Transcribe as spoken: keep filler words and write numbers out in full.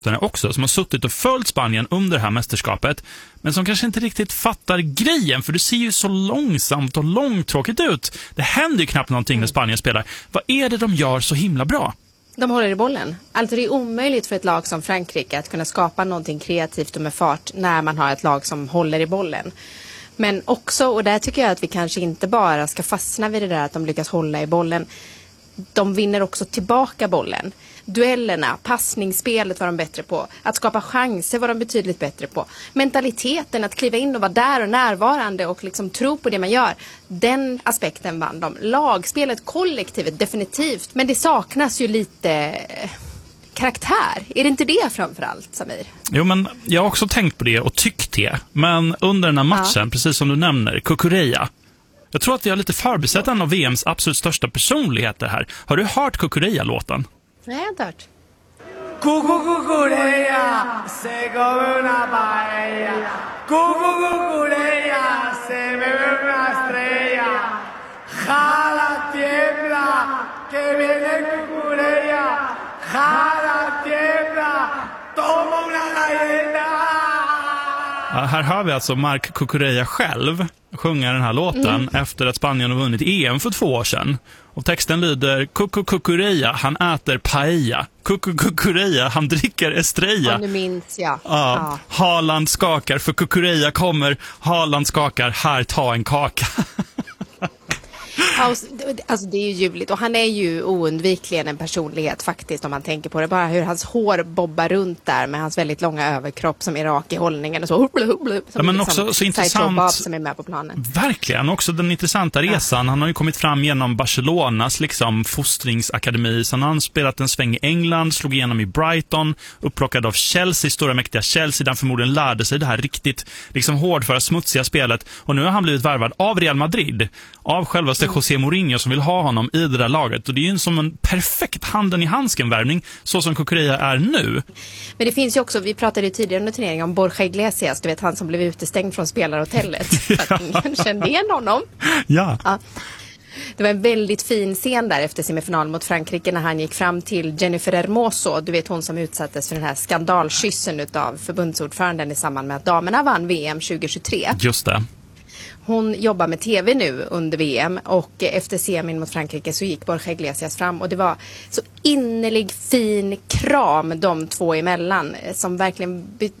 också, som har suttit och följt Spanien under det här mästerskapet, men som kanske inte riktigt fattar grejen, för det ser ju så långsamt och långtråkigt ut. Det händer ju knappt någonting när Spanien spelar. Vad är det de gör så himla bra? De håller i bollen. Alltså det är omöjligt för ett lag som Frankrike att kunna skapa någonting kreativt och med fart när man har ett lag som håller i bollen. Men också, och där tycker jag att vi kanske inte bara ska fastna vid det där att de lyckas hålla i bollen. De vinner också tillbaka bollen. Duellerna, passningsspelet var de bättre på. Att skapa chanser var de betydligt bättre på. Mentaliteten, att kliva in och vara där och närvarande och liksom tro på det man gör. Den aspekten vann de. Lagspelet, kollektivet, definitivt. Men det saknas ju lite karaktär. Är det inte det framförallt, Samir? Jo, men jag har också tänkt på det och tyckt det. Men under den här matchen, ja. precis som du nämner, Cucurella. Jag tror att vi har lite förbisett en av V M:s absolut största personligheter här. Har du hört Cucurella-låten? Nej, jag har inte hört. Cucurella, se come una paella. Cucurella, se me ve una estrella. Jala tiembla, que viene Cucurella. Jala tiembla, toma una galleta. Ja, här har vi alltså Marc Cucurella själv sjunga den här låten mm. efter att Spanien har vunnit E M för två år sedan. Och texten lyder: Cucu Cucurella, han äter paella. Cucu Cucurella, han dricker estrella. Ja, nu minns jag. Ja, ja. Haaland skakar, för Cucurella kommer. Haaland skakar, här, ta en kaka. Alltså det är ju ljuvligt, och han är ju oundvikligen en personlighet faktiskt, om man tänker på det. Bara hur hans hår bobbar runt där med hans väldigt långa överkropp som är rak i hållningen och så hubbla, hubbla, som ja, men liksom också så intressant Bob som är med på planen. Verkligen, också den intressanta resan. Ja. Han har ju kommit fram genom Barcelonas liksom fostringsakademi. Sen har han spelat en sväng i England, slog igenom i Brighton, upplockad av Chelsea, stora mäktiga Chelsea, där förmodligen lärde sig det här riktigt liksom hårdföra, smutsiga spelet. Och nu har han blivit värvad av Real Madrid, av självaste mm. José Mourinho, som vill ha honom i det där laget. Och det är ju som en perfekt handen i handsken-värvning, så som Cucurella är nu. Men det finns ju också, vi pratade ju tidigare under turneringen om Borja Iglesias, du vet, han som blev utestängd från spelarhotellet för att ingen kände igen honom. Ja. ja. Det var en väldigt fin scen där efter semifinalen mot Frankrike när han gick fram till Jennifer Hermoso, du vet, hon som utsattes för den här skandalkyssen utav förbundsordföranden i samband med att damerna vann V M tjugohundratjugotre. Just det. Hon jobbar med tv nu under V M, och efter semin mot Frankrike så gick Borja Iglesias fram, och det var så innerlig fin kram de två emellan som verkligen be-